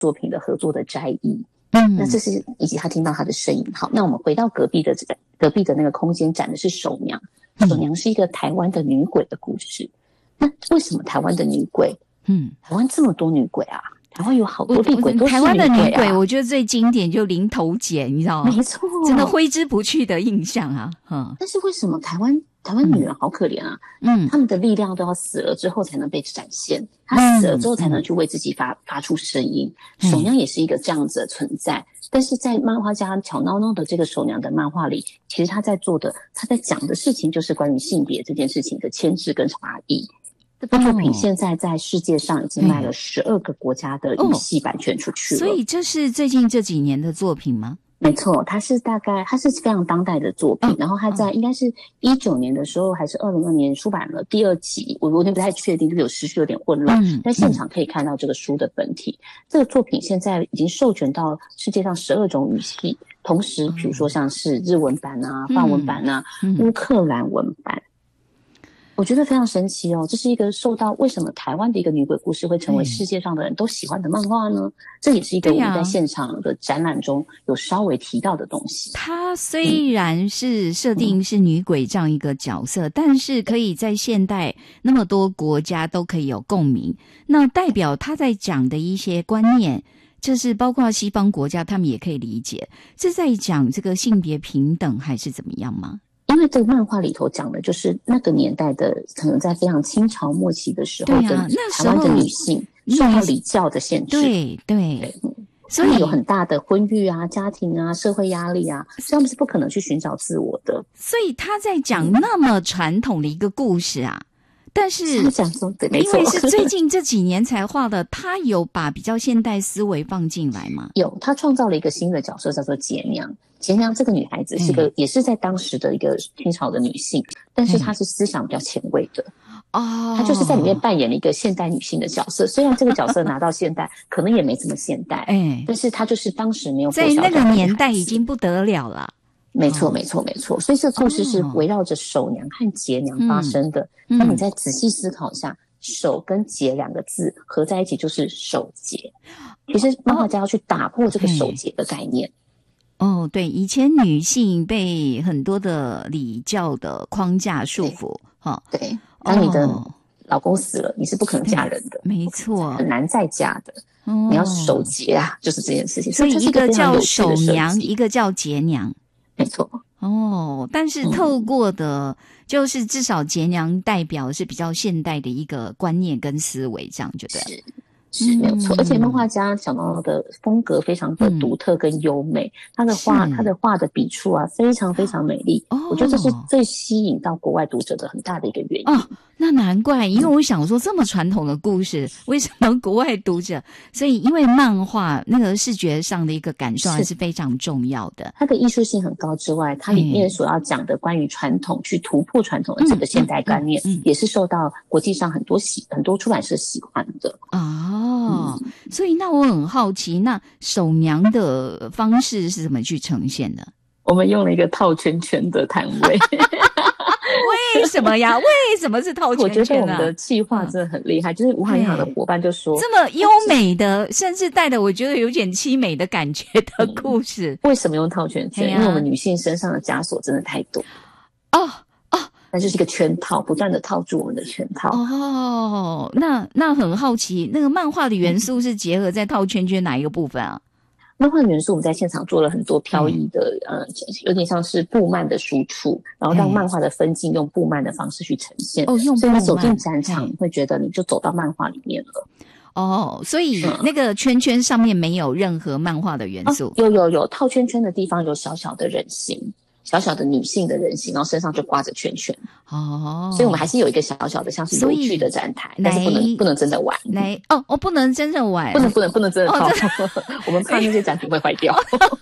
作品的合作的摘译。那这是以及他听到他的声音。好，那我们回到隔壁的那个空间展的是守娘。守娘是一个台湾的女鬼的故事。那为什么台湾的女鬼？台湾这么多女鬼啊，台湾有好多厉鬼都是女鬼啊。 台湾的女鬼，我觉得最经典就林头姐，你知道吗？ 没错， 真的挥之不去的印象啊。 但是为什么台湾女人好可怜啊？她们的力量都要死了之后才能被展现，她死了之后才能去为自己发出声音。守娘也是一个这样子的存在，但是在漫画家巧闹闹的这个守娘的漫画里，其实他在讲的事情就是关于性别这件事情的牵制跟差异。这部作品现在在世界上已经卖了12个国家的语系版权出去了。 所以这是最近这几年的作品吗？ 没错，它是非常当代的作品，然后它在应该是19年的时候还是22年出版了第2集，我有点不太确定，就是时序有点混乱。在现场可以看到这个书的本体。这个作品现在已经授权到世界上12种语系，同时比如说像是日文版啊、法文版啊、乌克兰文版。我觉得非常神奇哦，这是一个为什么台湾的一个女鬼故事会成为世界上的人都喜欢的漫画呢？这也是一个我们在现场的展览中有稍微提到的东西。 它虽然是设定是女鬼这样一个角色，但是可以在现代那么多国家都可以有共鸣，那代表他在讲的一些观念，就是包括西方国家他们也可以理解，是在讲这个性别平等还是怎么样吗？ 因为这个漫画里头讲的就是那个年代的，可能在非常清朝末期的时候的台湾的女性受到礼教的限制。对，所以有很大的婚育啊、家庭啊、社会压力啊，所以他们是不可能去寻找自我的。 所以他在讲那么传统的一个故事啊，但是因为是最近这几年才画的，他有把比较现代思维放进来吗？ 有，他创造了一个新的角色叫做节娘。节娘这个女孩子是也是在当时的一个清朝的女性，但是她是思想比较前卫的。她就是在里面扮演了一个现代女性的角色，虽然这个角色拿到现代可能也没这么现代，但是她就是当时没有在那个年代已经不得了了。 没错。所以这个故事是围绕着守娘和节娘发生的。那你再仔细思考一下，守跟节2个字合在一起就是守节。其实漫画家要去打破这个守节的概念。 对，以前女性被很多的礼教的框架束缚。 对，当你的老公死了，你是不可能嫁人的。 没错， 很难再嫁的。你要守节啊，就是这件事情。 所以一个叫守娘，一个叫节娘。 没错。 但是透过的就是至少节娘代表的是比较现代的一个观念跟思维，这样觉得是没有错。而且漫画家小毛毛的风格非常的独特跟优美，他的画的笔触啊非常非常美丽。我觉得这是最吸引到国外读者的很大的一个原因。 那难怪，因为我想说这么传统的故事为什么国外读者，所以因为漫画那个视觉上的一个感受还是非常重要的。 它的艺术性很高之外，它里面所要讲的关于传统去突破传统的这个现代观念，也是受到国际上很多出版社喜欢的。 所以那我很好奇，那守娘的方式是怎么去呈现的？ 我们用了一个套圈圈的摊位。 为什么呀？为什么是套圈圈啊？ 我觉得我们的企划真的很厉害，就是武汉银行的伙伴就说， 这么优美的，甚至带的我觉得有点凄美的感觉的故事， 为什么用套圈圈？因为我们女性身上的枷锁真的太多。那就是一个圈套，不断的套住我们的圈套。 那很好奇，那个漫画的元素是结合在套圈圈哪一个部分啊？ 漫画元素我们在现场做了很多飘逸的，有点像是布幔的输出，然后让漫画的分镜用布幔的方式去呈现。所以你走进展场，你会觉得你就走到漫画里面了。 所以那个圈圈上面没有任何漫画的元素。 有套圈圈的地方有小小的人形。小小的女性的人形，然后身上就挂着圈圈。所以我们还是有一个小小的像是游具的展台，但是不能真的玩。 不能真的玩， 不能真的套。我们怕那些展品会坏掉。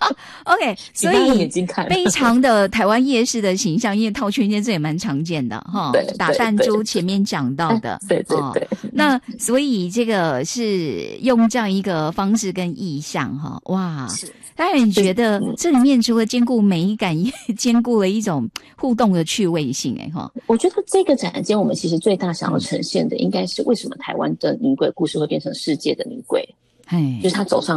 OK， 所以非常的台湾夜市的形象，因为套圈圈这也蛮常见的哈。打弹珠前面讲到的， 对。 那所以这个是用这样一个方式跟意象哈，哇。当然觉得这里面除了兼顾美感，也兼顾了一种互动的趣味性。 我觉得这个展间我们其实最大想要呈现的应该是为什么台湾的女鬼故事会变成世界的女鬼。 就是他走上